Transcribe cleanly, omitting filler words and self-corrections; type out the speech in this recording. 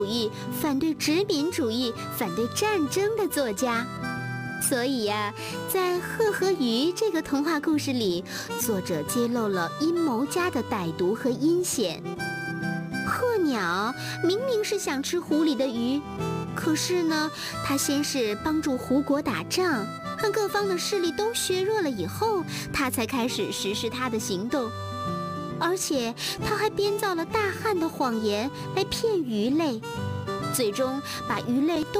义、反对殖民主义、反对战争的作家。所以呀，在《鹤和鱼》这个童话故事里，作者揭露了阴谋家的歹毒和阴险。鹤鸟明明是想吃湖里的鱼，可是呢，他先是帮助胡国打仗，看各方的势力都削弱了以后，他才开始实施他的行动。而且他还编造了大汉的谎言来骗鱼类，最终把鱼类都